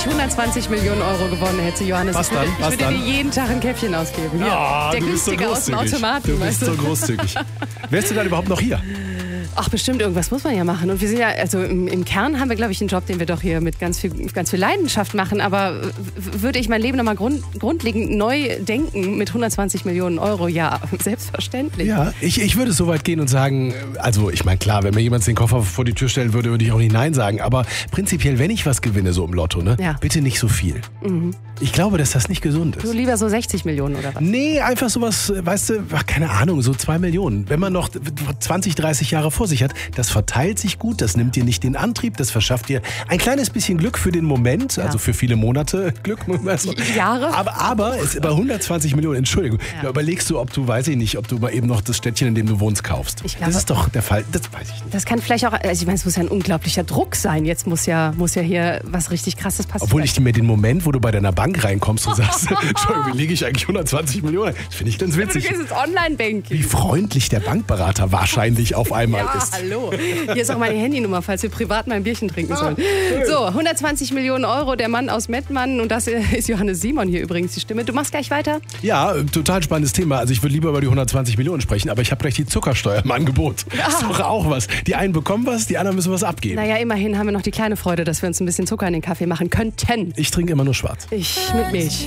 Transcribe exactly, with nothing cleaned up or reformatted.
ich hundertzwanzig Millionen Euro gewonnen hätte, Johannes, Was ich würde, dann? Was ich würde dann? dir jeden Tag ein Käffchen ausgeben. Hier, Ja, der du bist so günstige aus dem großzügig. Automaten. Du bist weißt so du? großzügig. Wärst du dann überhaupt noch hier? Ach, bestimmt, irgendwas muss man ja machen. Und wir sind ja, also im, im Kern haben wir, glaube ich, einen Job, den wir doch hier mit ganz viel, ganz viel Leidenschaft machen. Aber w- würde ich mein Leben nochmal grund, grundlegend neu denken mit hundertzwanzig Millionen Euro? Ja, selbstverständlich. Ja, ich, ich würde so weit gehen und sagen, also ich meine, klar, wenn mir jemand den Koffer vor die Tür stellen würde, würde ich auch nicht Nein sagen. Aber prinzipiell, wenn ich was gewinne, so im Lotto, ne, Ja. bitte nicht so viel. Mhm. Ich glaube, dass das nicht gesund Du ist. lieber so sechzig Millionen oder was? Nee, einfach sowas, weißt du, ach, keine Ahnung, so zwei Millionen. Wenn man noch zwanzig, dreißig Jahre vor sich hat, das verteilt sich gut, das nimmt dir nicht den Antrieb, das verschafft dir ein kleines bisschen Glück für den Moment, also für viele Monate Glück. Weißt du. Jahre? Aber, aber es bei hundertzwanzig Millionen, Entschuldigung, Ja. da überlegst du, ob du, weiß ich nicht, ob du mal eben noch das Städtchen, in dem du wohnst, kaufst. Ich glaube- das ist doch der Fall, das weiß ich nicht. Das kann vielleicht auch, also ich meine, es muss ja ein unglaublicher Druck sein. Jetzt muss ja, muss ja hier was richtig Krasses passieren. Obwohl ich mir den Moment, wo du bei deiner Bank reinkommst und sagst, Entschuldigung, wie liege ich eigentlich hundertzwanzig Millionen? Das finde ich ganz Du witzig. gehst ins Online-Banking. Wie freundlich der Bankberater wahrscheinlich auf einmal Ja, ist. hallo. Hier ist auch meine Handynummer, falls wir privat mal ein Bierchen trinken sollen. So, hundertzwanzig Millionen Euro, der Mann aus Mettmann. Und das ist Johannes Simon hier übrigens, die Stimme. Du machst gleich weiter? Ja, total spannendes Thema. Also ich würde lieber über die hundertzwanzig Millionen sprechen, aber ich habe gleich die Zuckersteuer im Angebot. Das ist doch auch was. Die einen bekommen was, die anderen müssen was abgeben. Naja, immerhin haben wir noch die kleine Freude, dass wir uns ein bisschen Zucker in den Kaffee machen könnten. Ich trinke immer nur schwarz. Ich mit Milch.